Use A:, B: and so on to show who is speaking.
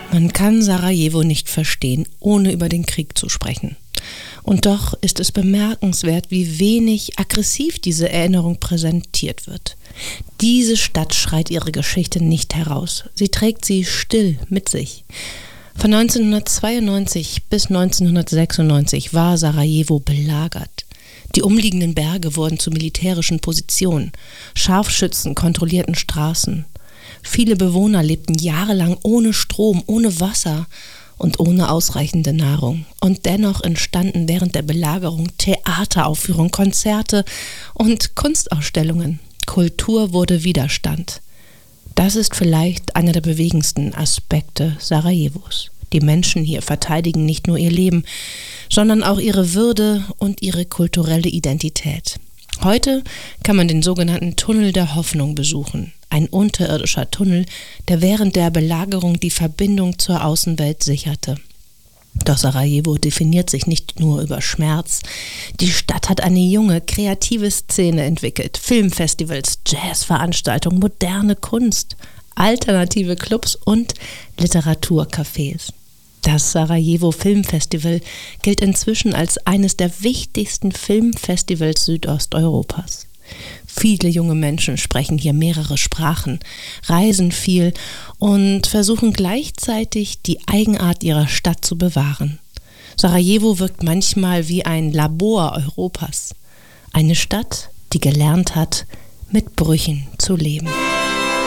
A: Man kann Sarajevo nicht verstehen, ohne über den Krieg zu sprechen. Und doch ist es bemerkenswert, wie wenig aggressiv diese Erinnerung präsentiert wird. Diese Stadt schreit ihre Geschichte nicht heraus. Sie trägt sie still mit sich. Von 1992 bis 1996 war Sarajevo belagert. Die umliegenden Berge wurden zu militärischen Positionen. Scharfschützen kontrollierten Straßen. Viele Bewohner lebten jahrelang ohne Strom, ohne Wasser und ohne ausreichende Nahrung. Und dennoch entstanden während der Belagerung Theateraufführungen, Konzerte und Kunstausstellungen. Kultur wurde Widerstand. Das ist vielleicht einer der bewegendsten Aspekte Sarajevos. Die Menschen hier verteidigen nicht nur ihr Leben, sondern auch ihre Würde und ihre kulturelle Identität. Heute kann man den sogenannten Tunnel der Hoffnung besuchen. Ein unterirdischer Tunnel, der während der Belagerung die Verbindung zur Außenwelt sicherte. Doch Sarajevo definiert sich nicht nur über Schmerz. Die Stadt hat eine junge, kreative Szene entwickelt. Filmfestivals, Jazzveranstaltungen, moderne Kunst, alternative Clubs und Literaturcafés. Das Sarajevo Filmfestival gilt inzwischen als eines der wichtigsten Filmfestivals Südosteuropas. Viele junge Menschen sprechen hier mehrere Sprachen, reisen viel und versuchen gleichzeitig die Eigenart ihrer Stadt zu bewahren. Sarajevo wirkt manchmal wie ein Labor Europas. Eine Stadt, die gelernt hat, mit Brüchen zu leben.